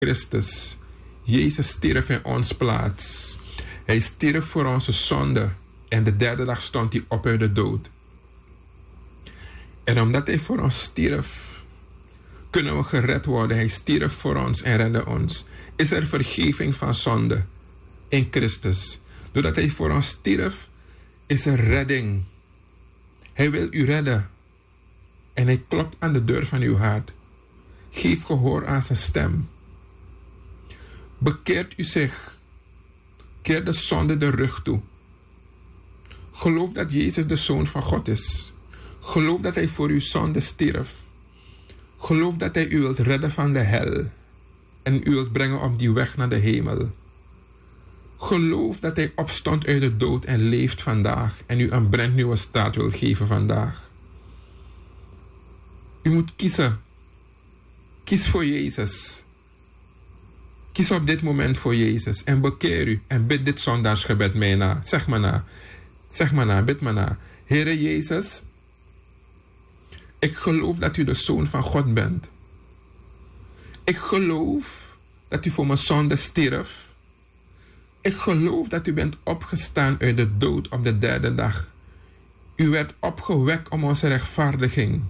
Christus. Jezus stierf in ons plaats. Hij stierf voor onze zonde. En de derde dag stond hij op uit de dood. En omdat hij voor ons stierf, kunnen we gered worden. Hij stierf voor ons en redde ons. Is er vergeving van zonde in Christus. Doordat hij voor ons stierf, is er redding. Hij wil u redden. En hij klopt aan de deur van uw hart. Geef gehoor aan zijn stem. Bekeert u zich. Keer de zonde de rug toe. Geloof dat Jezus de Zoon van God is. Geloof dat hij voor uw zonde stierf. Geloof dat hij u wilt redden van de hel. En u wilt brengen op die weg naar de hemel. Geloof dat hij opstond uit de dood en leeft vandaag. En u een brandnieuwe staat wil geven vandaag. U moet kiezen. Kies voor Jezus. Kies op dit moment voor Jezus. En bekeer u. En bid dit zondagsgebed mee na. Zeg maar na. Zeg maar na. Bid maar na. Heere Jezus. Ik geloof dat u de Zoon van God bent. Ik geloof dat u voor mijn zonde stierf. Ik geloof dat u bent opgestaan uit de dood op de derde dag. U werd opgewekt om onze rechtvaardiging.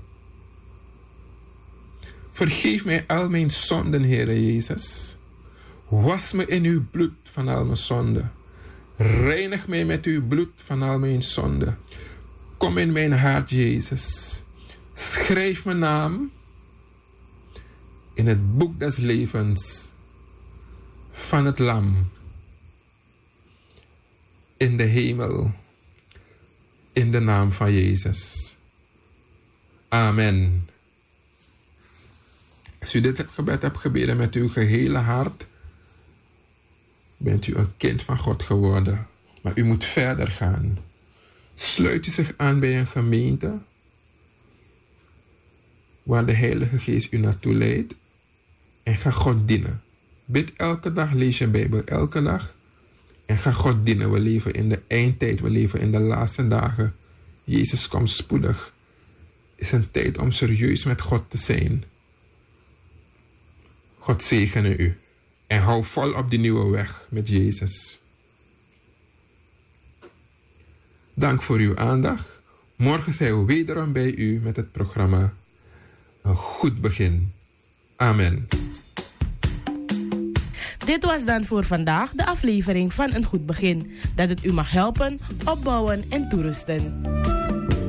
Vergeef mij al mijn zonden, Heere Jezus. Was me in uw bloed van al mijn zonden. Reinig mij met uw bloed van al mijn zonden. Kom in mijn hart, Jezus. Schrijf mijn naam in het boek des levens van het Lam. In de hemel. In de naam van Jezus. Amen. Als u dit gebed hebt gebeden met uw gehele hart, bent u een kind van God geworden. Maar u moet verder gaan. Sluit u zich aan bij een gemeente waar de Heilige Geest u naartoe leidt. En ga God dienen. Bid elke dag, lees je Bijbel elke dag. En ga God dienen. We leven in de eindtijd. We leven in de laatste dagen. Jezus komt spoedig. Het is een tijd om serieus met God te zijn. God zegene u. En hou vol op die nieuwe weg met Jezus. Dank voor uw aandacht. Morgen zijn we wederom bij u met het programma Een Goed Begin. Amen. Dit was dan voor vandaag de aflevering van Een Goed Begin. Dat het u mag helpen, opbouwen en toerusten.